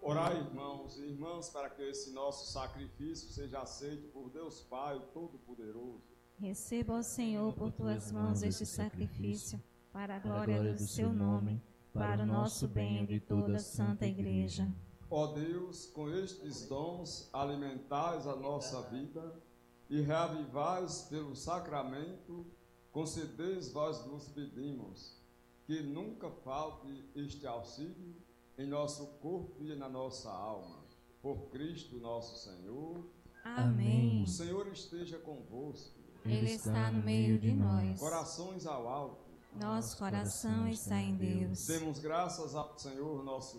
Orai, irmãos e irmãs, para que esse nosso sacrifício seja aceito por Deus Pai, o Todo-Poderoso. Receba, ó Senhor, por tuas mãos este sacrifício, para a glória do seu nome, para o nosso bem e de toda a Santa Igreja. Ó Deus, com estes dons alimentais a nossa vida e reavivais pelo sacramento, concedeis vós nos pedimos, que nunca falte este auxílio em nosso corpo e na nossa alma. Por Cristo nosso Senhor. Amém. O Senhor esteja convosco. Ele está no meio de nós. Corações ao alto. Nosso coração está em Deus. Demos graças ao Senhor nosso